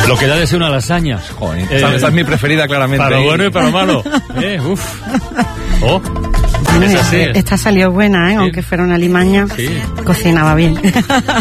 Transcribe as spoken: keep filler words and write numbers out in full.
Lo que da de ser una lasaña. Joder, Eh, esa, esa es mi preferida, claramente. Para lo bueno y para lo malo. Eh, uf. Oh, Bueno, es así. esta salió buena, ¿eh? Sí. Aunque fuera una limaña, Sí. cocinaba bien.